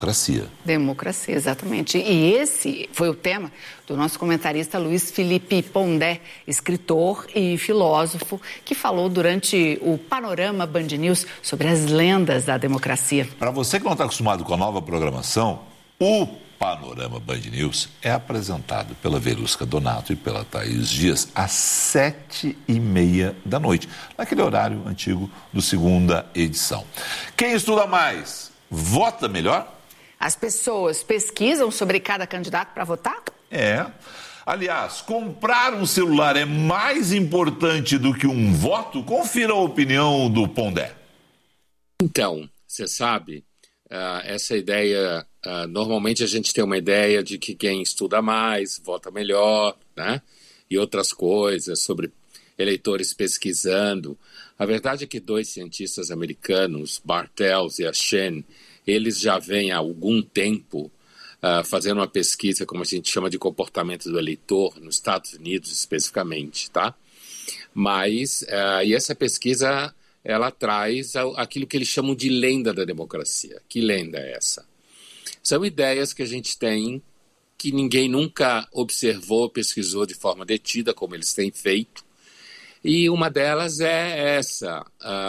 Democracia, exatamente. E esse foi o tema do nosso comentarista Luiz Felipe Pondé, escritor e filósofo, que falou durante o Panorama Band News sobre as lendas da democracia. Para você que não está acostumado com a nova programação, o Panorama Band News é apresentado pela Verusca Donato e pela Thaís Dias às 7h30 da noite, naquele horário antigo do segunda edição. Quem estuda mais, vota melhor? As pessoas pesquisam sobre cada candidato para votar? Aliás, comprar um celular é mais importante do que um voto? Confira a opinião do Pondé. Então, você sabe, essa ideia, normalmente a gente tem uma ideia de que quem estuda mais, vota melhor, né? E outras coisas sobre eleitores pesquisando. A verdade é que 2 cientistas americanos, Bartels e Achen, eles já vêm há algum tempo fazendo uma pesquisa, como a gente chama de comportamento do eleitor, nos Estados Unidos especificamente, tá? Mas, e essa pesquisa, ela traz aquilo que eles chamam de lenda da democracia. Que lenda é essa? São ideias que a gente tem que ninguém nunca observou, pesquisou de forma detida, como eles têm feito. E uma delas é essa.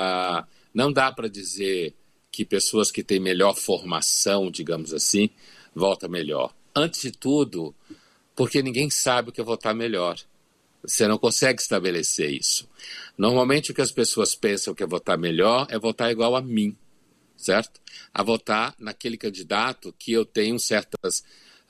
Não dá para dizer que pessoas que têm melhor formação, digamos assim, votam melhor. Antes de tudo, porque ninguém sabe o que é votar melhor. Você não consegue estabelecer isso. Normalmente o que as pessoas pensam que é votar melhor é votar igual a mim, certo? A votar naquele candidato que eu tenho certas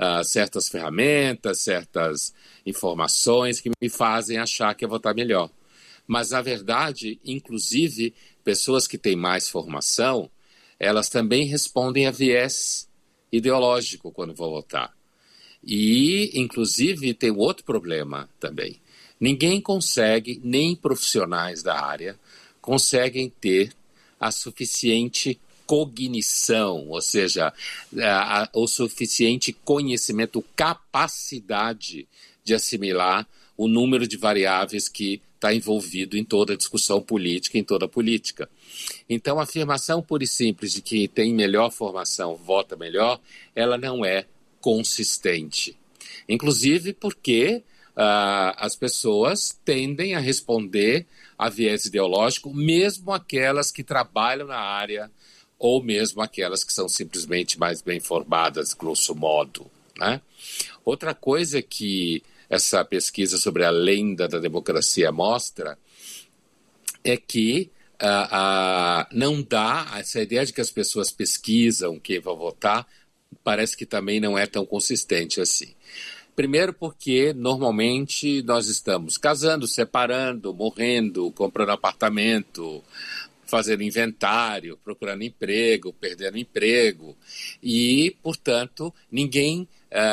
ferramentas, certas informações que me fazem achar que é votar melhor. Mas, na verdade, inclusive, pessoas que têm mais formação, elas também respondem a viés ideológico quando vão votar. E, inclusive, tem outro problema também. Ninguém consegue, nem profissionais da área, conseguem ter a suficiente cognição, ou seja, o suficiente conhecimento, capacidade de assimilar o número de variáveis que está envolvido em toda a discussão política, em toda a política. Então, a afirmação pura e simples de que tem melhor formação, vota melhor, ela não é consistente. Inclusive porque as pessoas tendem a responder a viés ideológico, mesmo aquelas que trabalham na área ou mesmo aquelas que são simplesmente mais bem formadas, grosso modo, né? Outra coisa que essa pesquisa sobre a lenda da democracia mostra é que não dá, essa ideia de que as pessoas pesquisam quem vai votar, parece que também não é tão consistente assim. Primeiro porque, normalmente, nós estamos casando, separando, morrendo, comprando apartamento, fazendo inventário, procurando emprego, perdendo emprego. E, portanto, ninguém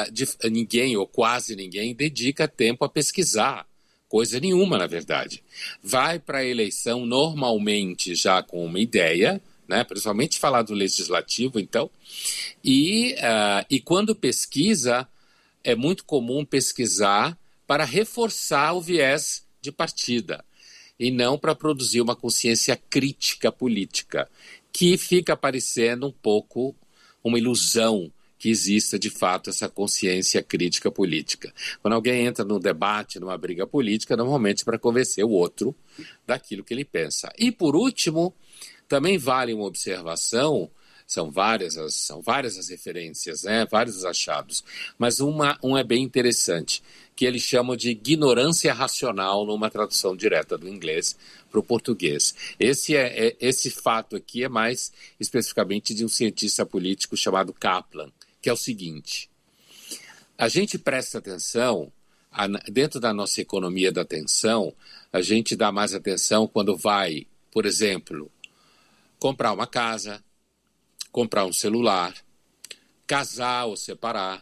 ou quase ninguém dedica tempo a pesquisar. Coisa nenhuma, na verdade. Vai para a eleição normalmente já com uma ideia, né? Principalmente falar do legislativo, então. E quando pesquisa, é muito comum pesquisar para reforçar o viés de partida e não para produzir uma consciência crítica política, que fica parecendo um pouco uma ilusão que exista de fato essa consciência crítica política. Quando alguém entra num debate, numa briga política, normalmente para convencer o outro daquilo que ele pensa. E por último, também vale uma observação, são várias as referências, né? Vários os achados, mas um é bem interessante, que eles chamam de ignorância racional numa tradução direta do inglês para o português. Esse fato aqui é mais especificamente de um cientista político chamado Kaplan, que é o seguinte: a gente presta atenção, dentro da nossa economia da atenção, a gente dá mais atenção quando vai, por exemplo, comprar uma casa, comprar um celular, casar ou separar,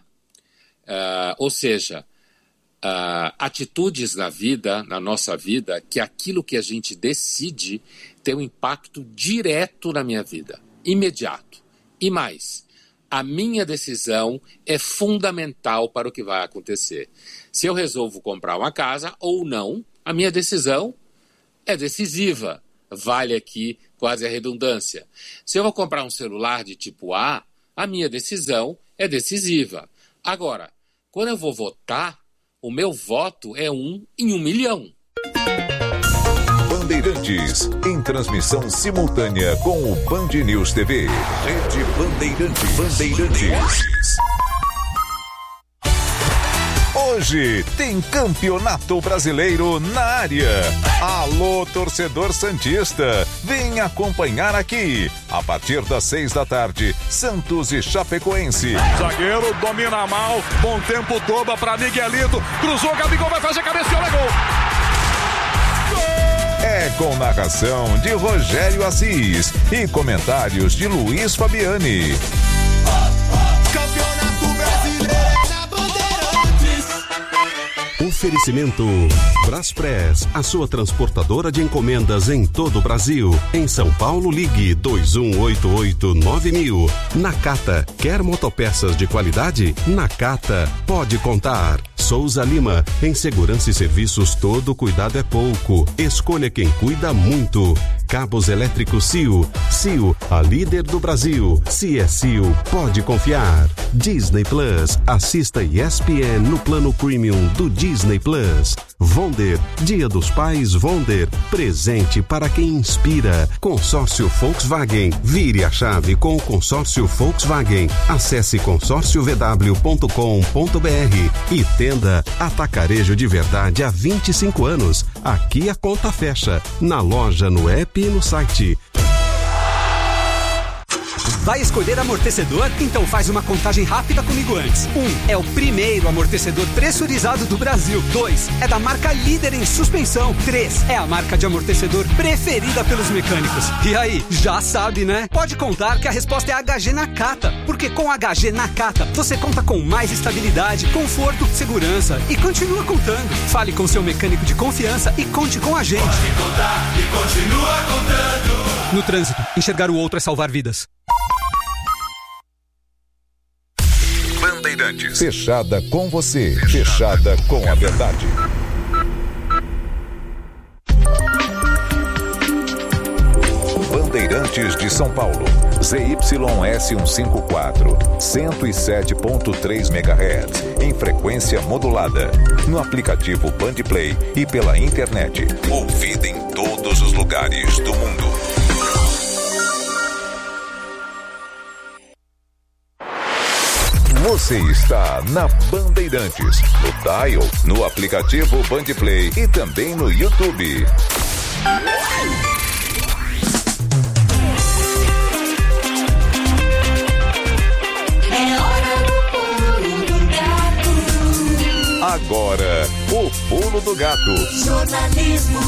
ou seja, atitudes na vida, na nossa vida, que aquilo que a gente decide tem um impacto direto na minha vida, imediato. E mais, a minha decisão é fundamental para o que vai acontecer. Se eu resolvo comprar uma casa ou não, a minha decisão é decisiva. Vale aqui quase a redundância. Se eu vou comprar um celular de tipo A, a minha decisão é decisiva. Agora, quando eu vou votar, o meu voto é 1 em 1 milhão. Bandeirantes, em simultânea com o Band News TV. Rede Bandeirantes. Hoje tem Campeonato Brasileiro na área. Alô, torcedor santista, vem acompanhar aqui. A partir das 6 da tarde, Santos e Chapecoense. Zagueiro domina mal, bom tempo, Toba para Miguelito, cruzou, Gabigol vai fazer cabeceira, gol. É com narração de Rogério Assis e comentários de Luiz Fabiani. Campeonato Brasileiro na Bandeirantes. Oferecimento Braspress, a sua transportadora de encomendas em todo o Brasil. Em São Paulo, ligue 2188-9000. Nakata, quer motopeças de qualidade? Nakata, pode contar. Souza Lima, em segurança e serviços todo cuidado é pouco. Escolha quem cuida muito. Cabos elétricos CIO. CIO, a líder do Brasil. Se é CIO, pode confiar. Disney Plus, assista ESPN no plano premium do Disney Plus. Wonder, Dia dos Pais Wonder, presente para quem inspira. Consórcio Volkswagen, vire a chave com o consórcio Volkswagen. Acesse consórciovw.com.br e tenda Atacarejo de Verdade há 25 anos. Aqui a conta fecha, na loja, no app e no site. Vai escolher amortecedor? Então faz uma contagem rápida comigo antes. 1. É o primeiro amortecedor pressurizado do Brasil. 2. É da marca líder em suspensão. 3. É a marca de amortecedor preferida pelos mecânicos. E aí, já sabe, né? Pode contar que a resposta é HG Nakata. Porque com HG Nakata, você conta com mais estabilidade, conforto, segurança e continua contando. Fale com seu mecânico de confiança e conte com a gente. Pode contar e continua contando. No trânsito, enxergar o outro é salvar vidas. Bandeirantes. Fechada com você. Fechada com a verdade. Bandeirantes de São Paulo. ZYS 154. 107.3 MHz. Em frequência modulada. No aplicativo Bandplay e pela internet. Ouvida em todos os lugares do mundo. Você está na Bandeirantes, no dial, no aplicativo Bandplay e também no YouTube. É hora do pulo do gato. Agora, o pulo do gato. Jornalismo.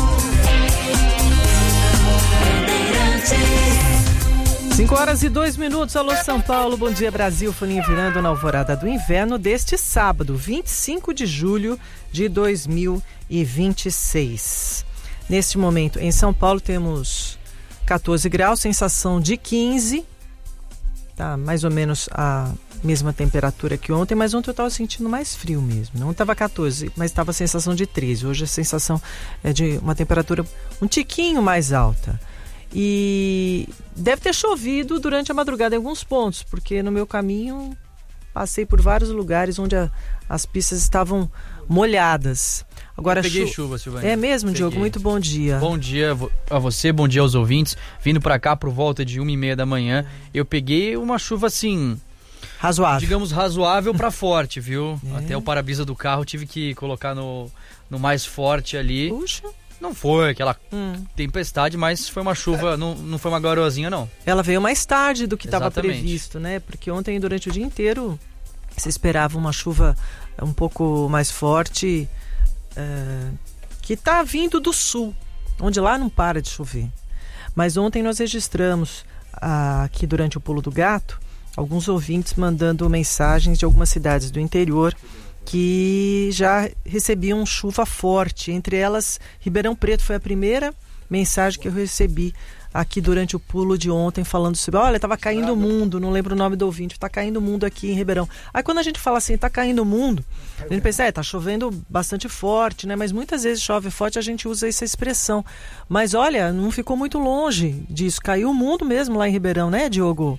Bandeirantes. 5h02. Alô, São Paulo. Bom dia, Brasil. Folhinha virando na alvorada do inverno deste sábado, 25 de julho de 2026. Neste momento, em São Paulo, temos 14 graus, sensação de 15. Tá mais ou menos a mesma temperatura que ontem, mas ontem eu estava sentindo mais frio mesmo. Não estava 14, mas estava a sensação de 13. Hoje a sensação é de uma temperatura um tiquinho mais alta. E deve ter chovido durante a madrugada em alguns pontos, porque no meu caminho passei por vários lugares onde as pistas estavam molhadas. Agora, eu peguei chuva, Silvânia. É mesmo, Diogo? Muito bom dia. Bom dia a você, bom dia aos ouvintes. Vindo pra cá por volta de 1h30 da manhã, eu peguei uma chuva assim... razoável. Digamos, razoável pra forte, viu? Até o para-brisa do carro tive que colocar no mais forte ali. Puxa. Não foi aquela tempestade, mas foi uma chuva, não foi uma garoazinha, não. Ela veio mais tarde do que estava previsto, né? Porque ontem, durante o dia inteiro, se esperava uma chuva um pouco mais forte, que está vindo do sul, onde lá não para de chover. Mas ontem nós registramos, aqui durante o Pulo do Gato, alguns ouvintes mandando mensagens de algumas cidades do interior que já recebiam chuva forte. Entre elas, Ribeirão Preto foi a primeira mensagem que eu recebi aqui durante o pulo de ontem, falando sobre, olha, estava caindo o mundo, não lembro o nome do ouvinte, está caindo o mundo aqui em Ribeirão. Aí quando a gente fala assim, está caindo o mundo, a gente pensa, está chovendo bastante forte, né? Mas muitas vezes chove forte, a gente usa essa expressão. Mas olha, não ficou muito longe disso, caiu o mundo mesmo lá em Ribeirão, né, Diogo?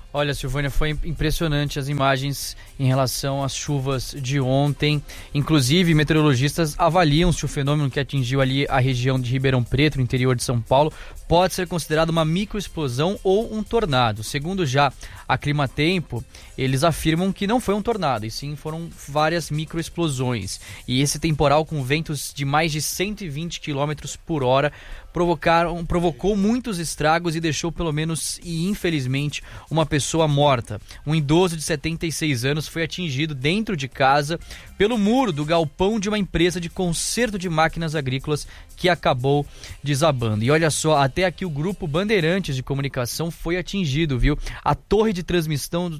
Olha, Silvânia, foi impressionante as imagens em relação às chuvas de ontem. Inclusive, meteorologistas avaliam se o fenômeno que atingiu ali a região de Ribeirão Preto, no interior de São Paulo, pode ser considerado uma microexplosão ou um tornado. Segundo já a Climatempo, eles afirmam que não foi um tornado, e sim foram várias microexplosões. E esse temporal, com ventos de mais de 120 km por hora, provocou muitos estragos e deixou pelo menos, e infelizmente, uma pessoa morta. Um idoso de 76 anos foi atingido dentro de casa pelo muro do galpão de uma empresa de conserto de máquinas agrícolas que acabou desabando. E olha só, até aqui o grupo Bandeirantes de Comunicação foi atingido, viu? A torre de transmissão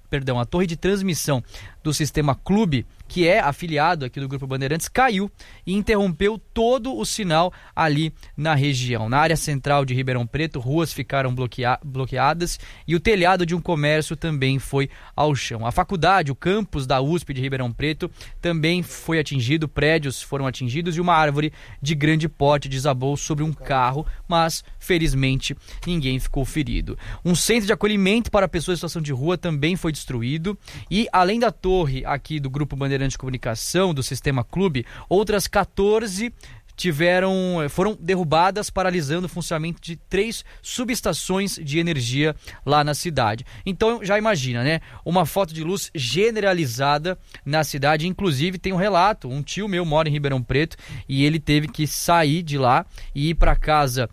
do Sistema Clube, que é afiliado aqui do Grupo Bandeirantes, caiu e interrompeu todo o sinal ali na região. Na área central de Ribeirão Preto, ruas ficaram bloqueadas e o telhado de um comércio também foi ao chão. A faculdade, o campus da USP de Ribeirão Preto, também foi atingido, prédios foram atingidos e uma árvore de grande porte desabou sobre um carro, mas felizmente ninguém ficou ferido. Um centro de acolhimento para pessoas em situação de rua também foi destruído e, além da torre aqui do Grupo Bandeirantes de Comunicação, do Sistema Clube, outras 14 foram derrubadas, paralisando o funcionamento de 3 subestações de energia lá na cidade. Então já imagina, né? Uma falta de luz generalizada na cidade. Inclusive tem um relato, um tio meu mora em Ribeirão Preto e ele teve que sair de lá e ir para casa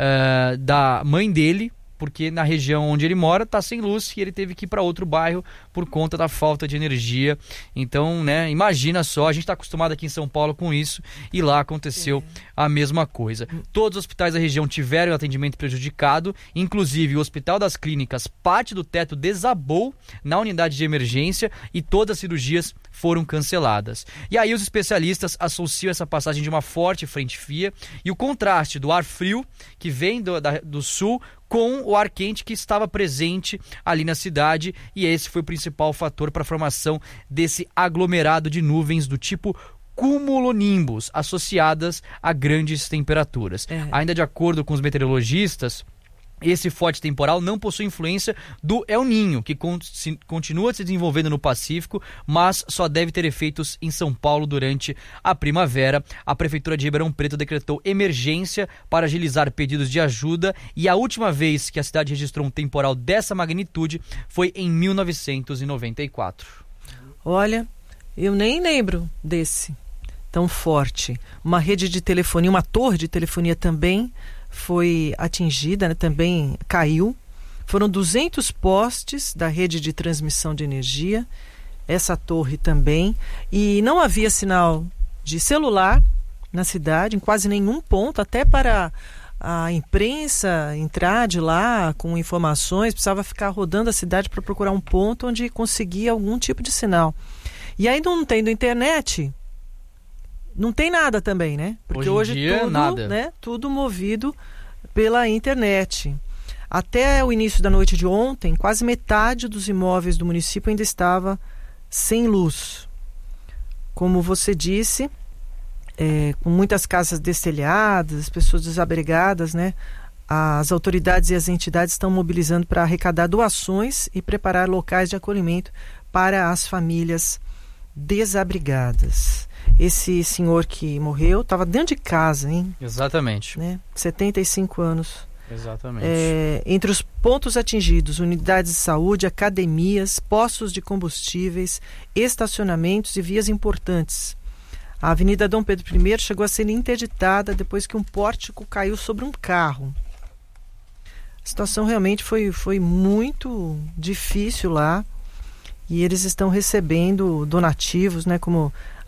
da mãe dele, porque na região onde ele mora está sem luz e ele teve que ir para outro bairro por conta da falta de energia. Então, né, imagina só, a gente está acostumado aqui em São Paulo com isso e lá aconteceu a mesma coisa. Todos os hospitais da região tiveram atendimento prejudicado, inclusive o Hospital das Clínicas, parte do teto desabou na unidade de emergência e todas as cirurgias foram canceladas. E aí os especialistas associam essa passagem de uma forte frente fria e o contraste do ar frio que vem do sul com o ar quente que estava presente ali na cidade, e esse foi o principal fator para a formação desse aglomerado de nuvens do tipo cumulonimbus, associadas a grandes temperaturas. Ainda de acordo com os meteorologistas, esse forte temporal não possui influência do El Niño, que continua se desenvolvendo no Pacífico, mas só deve ter efeitos em São Paulo durante a primavera. A Prefeitura de Ribeirão Preto decretou emergência para agilizar pedidos de ajuda e a última vez que a cidade registrou um temporal dessa magnitude foi em 1994. Olha, eu nem lembro desse tão forte. Uma rede de telefonia, uma torre de telefonia também foi atingida, né? Também caiu. Foram 200 postes da rede de transmissão de energia, essa torre também, e não havia sinal de celular na cidade, em quase nenhum ponto, até para a imprensa entrar de lá com informações, precisava ficar rodando a cidade para procurar um ponto onde conseguia algum tipo de sinal. E aí, não tendo internet, não tem nada também, né? Porque hoje tudo, nada, né? Tudo movido pela internet. Até o início da noite de ontem, quase metade dos imóveis do município ainda estava sem luz. Como você disse, com muitas casas destelhadas, pessoas desabrigadas, né? As autoridades e as entidades estão mobilizando para arrecadar doações e preparar locais de acolhimento para as famílias desabrigadas. Esse senhor que morreu estava dentro de casa, hein? Exatamente. Né? 75 anos. Exatamente. Entre os pontos atingidos, unidades de saúde, academias, postos de combustíveis, estacionamentos e vias importantes. A Avenida Dom Pedro I chegou a ser interditada depois que um pórtico caiu sobre um carro. A situação realmente foi muito difícil lá e eles estão recebendo donativos, né, como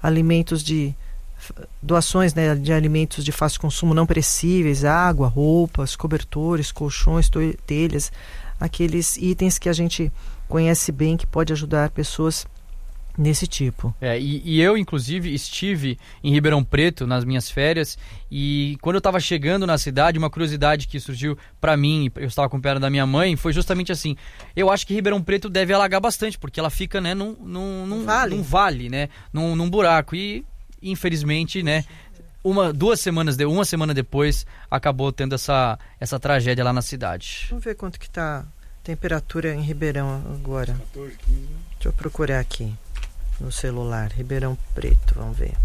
doações, né, de alimentos de fácil consumo não perecíveis, água, roupas, cobertores, colchões, telhas, aqueles itens que a gente conhece bem que pode ajudar pessoas nesse tipo. E eu, inclusive, estive em Ribeirão Preto nas minhas férias e quando eu estava chegando na cidade, uma curiosidade que surgiu para mim, eu estava acompanhado da minha mãe, foi justamente assim: eu acho que Ribeirão Preto deve alagar bastante, porque ela fica, né, num vale, né, num buraco e, infelizmente, né, uma semana depois acabou tendo essa tragédia lá na cidade. Vamos ver quanto que está Temperatura em Ribeirão agora. 14, 15. Deixa eu procurar aqui no celular. Ribeirão Preto, vamos ver.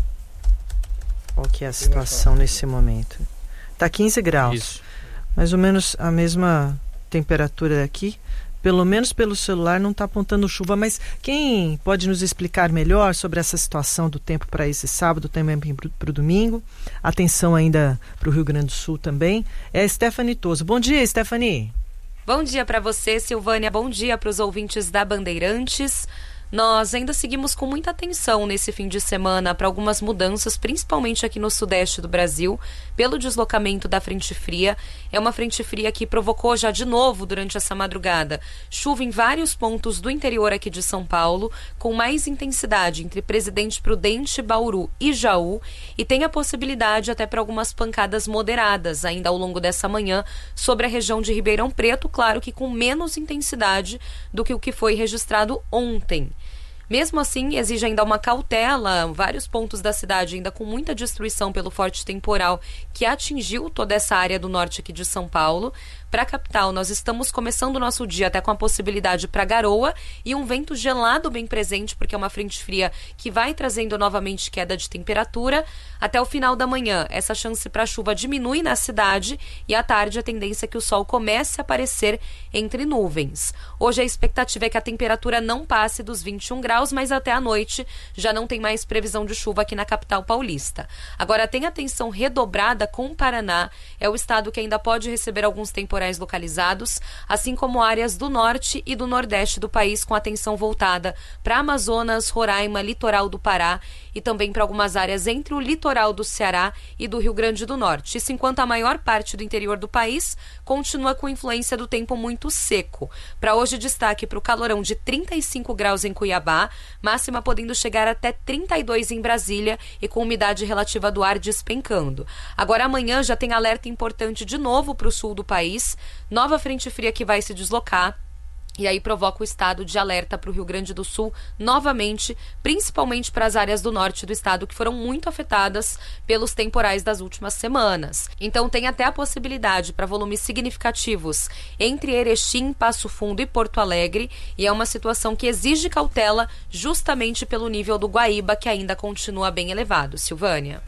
Qual que é a situação nesse momento? Tá 15 graus. Isso. Mais ou menos a mesma temperatura aqui. Pelo menos pelo celular não está apontando chuva, mas quem pode nos explicar melhor sobre essa situação do tempo para esse sábado, também para o domingo, atenção ainda para o Rio Grande do Sul também, é a Stephanie Toso. Bom dia, Stephanie. Bom dia para você, Silvânia, bom dia para os ouvintes da Bandeirantes. Nós ainda seguimos com muita atenção nesse fim de semana para algumas mudanças, principalmente aqui no sudeste do Brasil, pelo deslocamento da frente fria. É uma frente fria que provocou já de novo, durante essa madrugada, chuva em vários pontos do interior aqui de São Paulo, com mais intensidade entre Presidente Prudente, Bauru e Jaú, e tem a possibilidade até para algumas pancadas moderadas ainda ao longo dessa manhã sobre a região de Ribeirão Preto, claro que com menos intensidade do que o que foi registrado ontem. Mesmo assim, exige ainda uma cautela, vários pontos da cidade ainda com muita destruição pelo forte temporal que atingiu toda essa área do norte aqui de São Paulo. Para a capital, nós estamos começando o nosso dia até com a possibilidade para garoa e um vento gelado bem presente, porque é uma frente fria que vai trazendo novamente queda de temperatura. Até o final da manhã, essa chance para chuva diminui na cidade e à tarde a tendência é que o sol comece a aparecer entre nuvens. Hoje a expectativa é que a temperatura não passe dos 21 graus, mas até a noite já não tem mais previsão de chuva aqui na capital paulista. Agora tem atenção redobrada com o Paraná, é o estado que ainda pode receber alguns temporais localizados, assim como áreas do norte e do nordeste do país, com atenção voltada para Amazonas, Roraima, litoral do Pará e também para algumas áreas entre o litoral do Ceará e do Rio Grande do Norte. Isso enquanto a maior parte do interior do país continua com influência do tempo muito seco. Para hoje, destaque para o calorão de 35 graus em Cuiabá, máxima podendo chegar até 32 em Brasília e com umidade relativa do ar despencando. Agora amanhã já tem alerta importante de novo para o sul do país, nova frente fria que vai se deslocar. E aí provoca o estado de alerta para o Rio Grande do Sul novamente, principalmente para as áreas do norte do estado que foram muito afetadas pelos temporais das últimas semanas. Então tem até a possibilidade para volumes significativos entre Erechim, Passo Fundo e Porto Alegre, e é uma situação que exige cautela justamente pelo nível do Guaíba, que ainda continua bem elevado. Silvânia.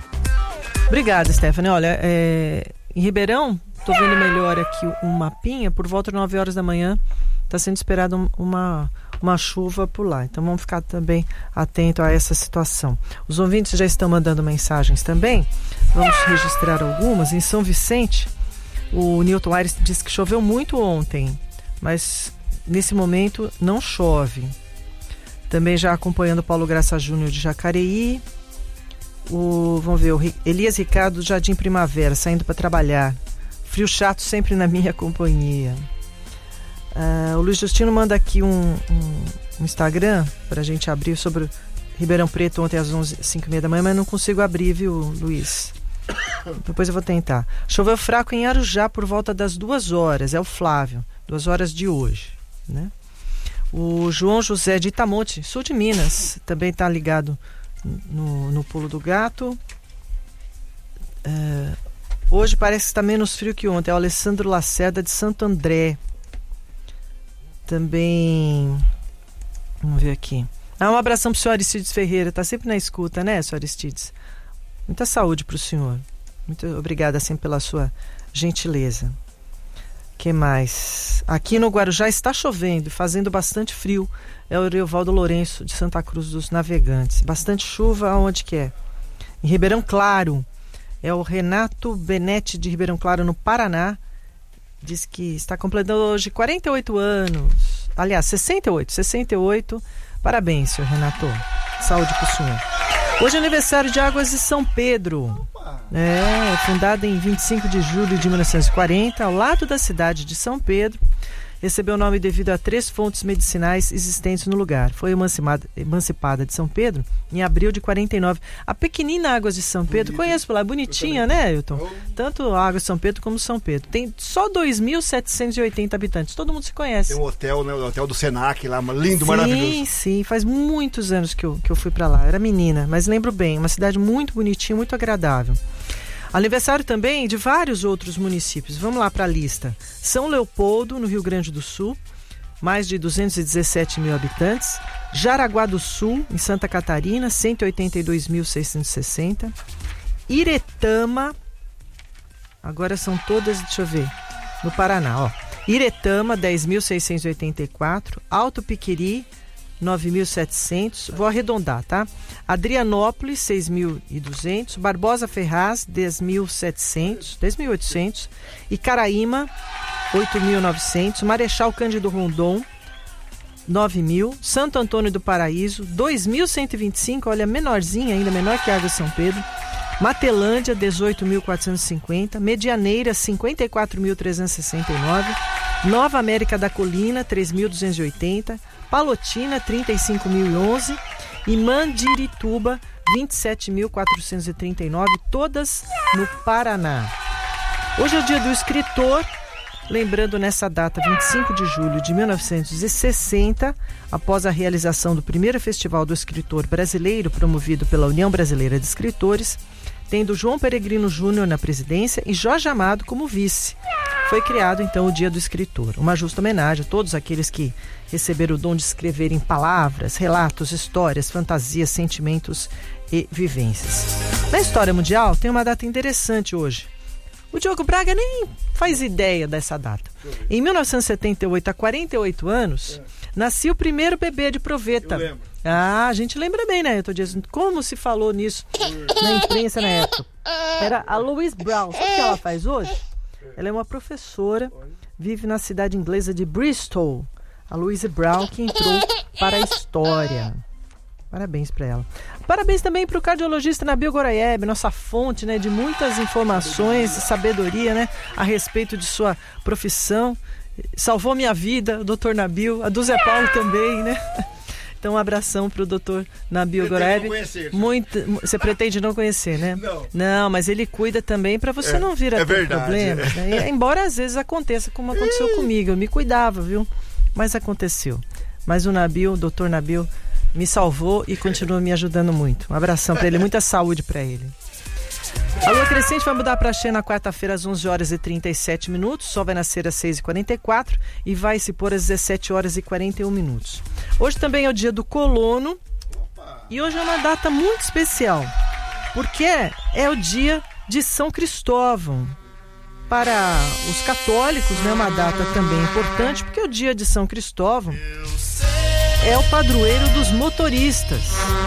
Obrigada, Stephanie. Olha, em Ribeirão, estou vendo melhor aqui um mapinha, por volta de 9 horas da manhã, está sendo esperada uma chuva por lá. Então vamos ficar também atento a essa situação. Os ouvintes já estão mandando mensagens também. Vamos registrar algumas. Em São Vicente, o Newton Aires disse que choveu muito ontem, mas nesse momento não chove. Também já acompanhando o Paulo Graça Júnior de Jacareí. Vamos ver, o Elias Ricardo do Jardim Primavera, saindo para trabalhar. Frio chato sempre na minha companhia. O Luiz Justino manda aqui um Instagram para a gente abrir sobre Ribeirão Preto ontem às 11h30 da manhã, mas não consigo abrir, viu, Luiz? Depois eu vou tentar. Choveu fraco em Arujá por volta das 2 horas, é o Flávio, 2 horas de hoje, né? O João José de Itamonte, sul de Minas, também está ligado no Pulo do Gato. Hoje parece que está menos frio que ontem. É o Alessandro Lacerda de Santo André. Também, vamos ver aqui. Um abração para o senhor Aristides Ferreira. Está sempre na escuta, né, senhor Aristides? Muita saúde para o senhor. Muito obrigada sempre pela sua gentileza. Que mais? Aqui no Guarujá está chovendo, fazendo bastante frio. É o Eurivaldo Lourenço de Santa Cruz dos Navegantes. Bastante chuva, aonde que é? Em Ribeirão Claro. É o Renato Benetti de Ribeirão Claro, no Paraná. Diz que está completando hoje 48 anos. Aliás, 68. Parabéns, senhor Renato. Saúde para o senhor. Hoje é aniversário de Águas de São Pedro. Fundada em 25 de julho de 1940, ao lado da cidade de São Pedro. Recebeu o nome devido a 3 fontes medicinais existentes no lugar. Foi emancipada de São Pedro em abril de 49. A pequenina Águas de São Pedro, conheço por lá, bonitinha, né, Ailton? Tanto Águas de São Pedro como São Pedro. Tem só 2.780 habitantes, todo mundo se conhece. Tem um hotel, né, o hotel do Senac lá, lindo, maravilhoso. Sim, faz muitos anos que eu fui pra lá, era menina, mas lembro bem, uma cidade muito bonitinha, muito agradável. Aniversário também de vários outros municípios. Vamos lá para a lista. São Leopoldo, no Rio Grande do Sul, mais de 217 mil habitantes. Jaraguá do Sul, em Santa Catarina, 182.660. Iretama, agora são todas, deixa eu ver, no Paraná, ó. Iretama, 10.684. Alto Piquiri, 9.700. Vou arredondar, tá? Adrianópolis, 6.200. Barbosa Ferraz, 10.800. Icaraíma, 8.900. Marechal Cândido Rondon, 9.000. Santo Antônio do Paraíso, 2.125. Olha, menorzinha ainda, menor que Água São Pedro. Matelândia, 18.450. Medianeira, 54.369. Nova América da Colina, 3.280. Palotina, 35.011. E Mandirituba, 27.439, todas no Paraná. Hoje é o dia do escritor, lembrando nessa data, 25 de julho de 1960, após a realização do primeiro Festival do Escritor Brasileiro, promovido pela União Brasileira de Escritores, tendo João Peregrino Júnior na presidência e Jorge Amado como vice. Foi criado, então, o Dia do Escritor, uma justa homenagem a todos aqueles que receberam o dom de escrever em palavras, relatos, histórias, fantasias, sentimentos e vivências. Na história mundial, tem uma data interessante hoje. O Diogo Braga nem faz ideia dessa data. Em 1978, há 48 anos, nascia o primeiro bebê de proveta. A gente lembra bem, né? Eu tô dizendo como se falou nisso na imprensa na época. Era a Louise Brown. Sabe o que ela faz hoje? Ela é uma professora, vive na cidade inglesa de Bristol. A Louise Brown, que entrou para a história. Parabéns para ela. Parabéns também para o cardiologista Nabil Goraieb, nossa fonte, né, de muitas informações e sabedoria, né, a respeito de sua profissão. Salvou minha vida, o doutor Nabil, a do Zé Paulo também, né? Então, um abração para o doutor Nabil Goraieb. Você pretende não conhecer, né? Não, mas ele cuida também para você não vir a ter problemas. Né? Embora às vezes aconteça, como aconteceu comigo. Eu me cuidava, viu? Mas aconteceu. Mas o Nabil, o doutor Nabil, me salvou e continua me ajudando muito. Um abração para ele, muita saúde para ele. A lua crescente vai mudar para Axé na quarta-feira às 11h37. O sol vai nascer às 6h44 e vai se pôr às 17h41. Hoje também é o dia do colono. E hoje é uma data muito especial, porque é o dia de São Cristóvão. Para os católicos, né, uma data também importante, porque o dia de São Cristóvão é o padroeiro dos motoristas.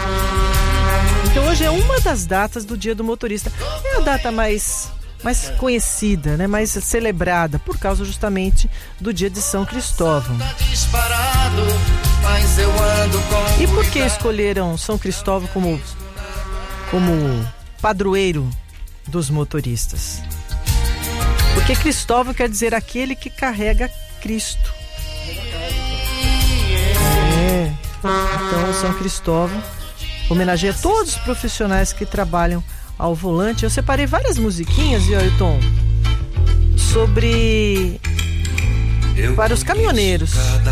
Então hoje é uma das datas do dia do motorista. É a data mais conhecida, né, mais celebrada, por causa justamente do dia de São Cristóvão. E por que escolheram São Cristóvão como padroeiro dos motoristas? Porque Cristóvão quer dizer aquele que carrega Cristo. Então São Cristóvão homenageia todos os profissionais que trabalham ao volante. Eu separei várias musiquinhas, viu, Ailton? Para os caminhoneiros.